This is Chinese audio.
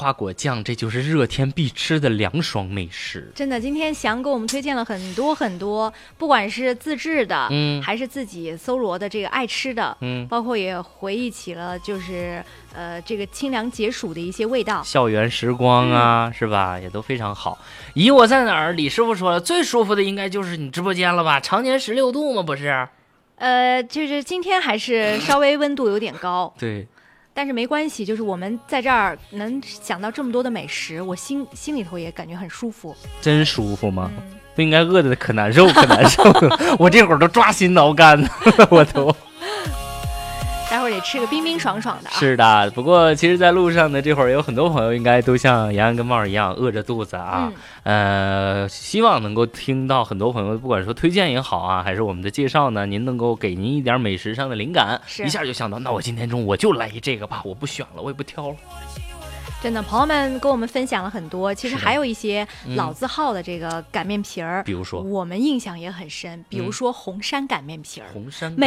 花果酱，这就是热天必吃的凉爽美食。 真的，今天翔给我们推荐了很多很多，不管是自制的，还是自己搜罗的这个爱吃的，包括也回忆起了就是这个清凉解暑的一些味道。 校园时光啊，是吧？也都非常好。咦，我在哪儿？李师傅说了，最舒服的应该就是你直播间了吧？常年16度吗？不是？ 就是今天还是稍微温度有点高。 对。 但是没关系，就是我们在这儿能想到这么多的美食，我心里头也感觉很舒服。 真舒服吗？不应该饿得可难受可难受了，我这会儿都抓心挠肝的，我都。 待会儿得吃个冰冰爽爽的啊。 是的，不过其实在路上呢，这会儿有很多朋友应该都像杨洋跟帽儿一样饿着肚子啊。希望能够听到很多朋友不管说推荐也好啊，还是我们的介绍呢，您能够给您一点美食上的灵感，一下就想到那我今天中午我就来一这个吧，我不选了，我也不挑了。 真的，朋友们跟我们分享了很多，其实还有一些老字号的这个擀面皮儿， 比如说我们印象也很深，比如说红山擀面皮儿。 红山